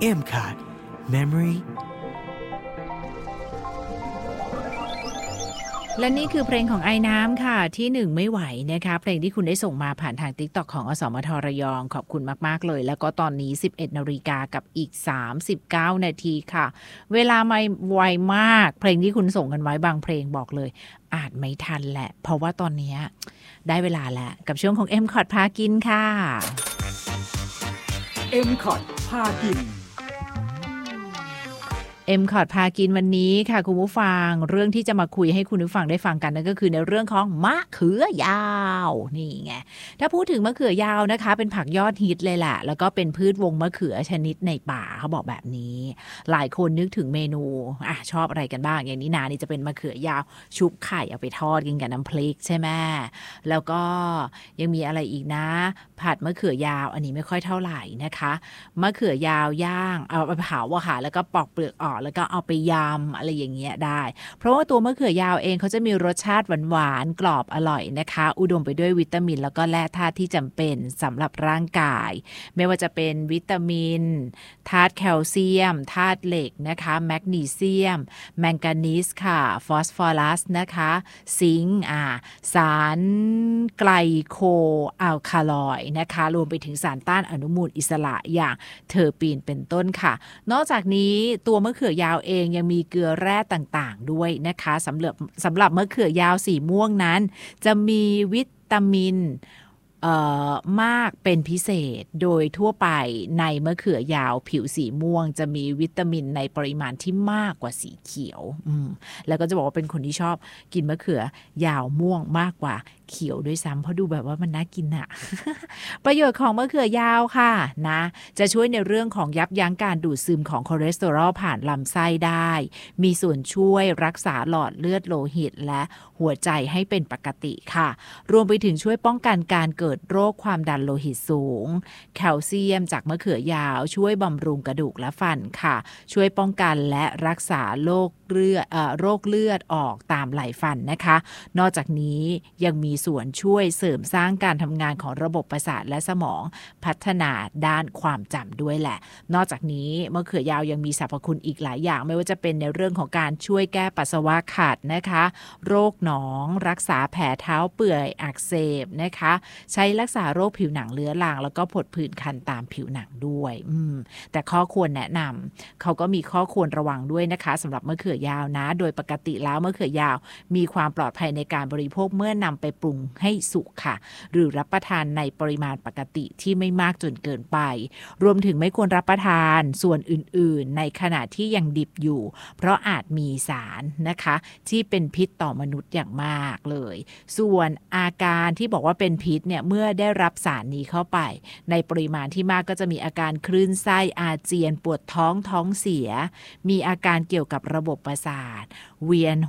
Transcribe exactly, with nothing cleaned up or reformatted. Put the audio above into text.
เอ็ม คอร์ด Memory และนี่คือเพลงของไอ้น้ำค่ะที่หนึ่งไม่ไหวนะคะเพลงที่คุณได้ส่งมาผ่านทาง TikTok ของอสมทระยองขอบคุณมากๆเลยแล้วก็ตอนนี้ สิบเอ็ดนาฬิกากับอีกสามสิบเก้านาทีค่ะเวลาไม่ไวมากเพลงที่คุณส่งกันไว้บางเพลงบอกเลยอาจไม่ทันแหละเพราะว่าตอนนี้ได้เวลาแล้วกับช่วงของ เอ็ม คอร์ด พากินค่ะเอ็ม คอร์ด พากินเอ็มคอร์ดพากินวันนี้ค่ะคุณผู้ฟังเรื่องที่จะมาคุยให้คุณผู้ฟังได้ฟังกันนั่นก็คือในเรื่องของมะเขือยาวนี่ไงถ้าพูดถึงมะเขือยาวนะคะเป็นผักยอดฮิตเลยแหละแล้วก็เป็นพืชวงมะเขือชนิดในป่าเขาบอกแบบนี้หลายคนนึกถึงเมนูอ่ะชอบอะไรกันบ้างอย่างนี้นานี่จะเป็นมะเขือยาวชุบไข่เอาไปทอดกินกับน้ำพริกใช่ไหมแล้วก็ยังมีอะไรอีกนะผัดมะเขือยาวอันนี้ไม่ค่อยเท่าไหร่นะคะมะเขือยาวย่างเอาไปเผาอะค่ะแล้วก็ปอกเปลือกออกแล้วก็เอาไปยำอะไรอย่างเงี้ยได้เพราะว่าตัวมะเขือยาวเองเขาจะมีรสชาติหวานๆกรอบอร่อยนะคะอุดมไปด้วยวิตามินแล้วก็แร่ธาตุที่จำเป็นสำหรับร่างกายไม่ว่าจะเป็นวิตามินธาตุแคลเซียมธาตุเหล็กนะคะแมกนีเซียมแมงกานีสค่ะฟอสฟอรัสนะคะซิงค์อ่าสารไกลโคอัลคาลอยด์นะคะรวมไปถึงสารต้านอนุมูลอิสระอย่างเทอร์ปีนเป็นต้นค่ะนอกจากนี้ตัวมะเขือยาวเองยังมีเกลือแร่ต่างๆด้วยนะคะสำหรับสำหรับมะเขือยาวสีม่วงนั้นจะมีวิตามินเอ่อมากเป็นพิเศษโดยทั่วไปในมะเขือยาวผิวสีม่วงจะมีวิตามินในปริมาณที่มากกว่าสีเขียวอืมแล้วก็จะบอกว่าเป็นคนที่ชอบกินมะเขือยาวม่วงมากกว่าเขียวด้วยซ้ำเพราะดูแบบว่ามันน่ากินอะ ประโยชน์ของมะเขือยาวค่ะนะจะช่วยในเรื่องของยับยั้งการดูดซึมของคอเลสเตอรอลผ่านลำไส้ได้มีส่วนช่วยรักษาหลอดเลือดโลหิตและหัวใจให้เป็นปกติค่ะรวมไปถึงช่วยป้องกันการเกิดโรคความดันโลหิตสูงแคลเซียมจากมะเขือยาวช่วยบำรุงกระดูกและฟันค่ะช่วยป้องกันและรักษาโรคเลือดเอ่อโรคเลือดออกตามไหล่ฟันนะคะนอกจากนี้ยังมีส่วนช่วยเสริมสร้างการทำงานของระบบประสาทและสมองพัฒนาด้านความจำด้วยแหละนอกจากนี้มะเขือยาวยังมีสรรพคุณอีกหลายอย่างไม่ว่าจะเป็นในเรื่องของการช่วยแก้ปัสสาวะขัดนะคะโรคหนองรักษาแผลเท้าเปื่อยอักเสบนะคะใช้รักษาโรคผิวหนังเรื้อรังแล้วก็ผดผื่นคันตามผิวหนังด้วยอืมแต่ข้อควรแนะนำเขาก็มีข้อควรระวังด้วยนะคะสำหรับมะเขือยาวนะโดยปกติแล้วมะเขือยาวมีความปลอดภัยในการบริโภคเมื่อนำไปปรุงให้สุกค่ะหรือรับประทานในปริมาณปกติที่ไม่มากจนเกินไปรวมถึงไม่ควรรับประทานส่วนอื่นๆในขณะที่ยังดิบอยู่เพราะอาจมีสารนะคะที่เป็นพิษต่อมนุษย์อย่างมากเลยส่วนอาการที่บอกว่าเป็นพิษเนี่ยเมื่อได้รับสารนี้เข้าไปในปริมาณที่มากก็จะมีอาการคลื่นไส้อาเจียนปวดท้องท้องเสียมีอาการเกี่ยวกับระบบประสาทเวียน